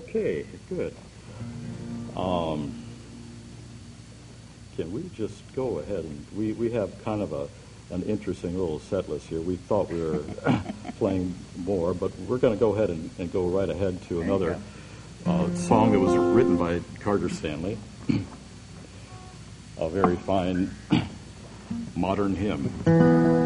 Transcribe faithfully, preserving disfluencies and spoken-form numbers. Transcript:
Okay, good. Um, can we just go ahead and we, we have kind of a an interesting little set list here. We thought we were playing more, but we're going to go ahead and, and go right ahead to another uh, song that was written by Carter Stanley, a very fine modern hymn.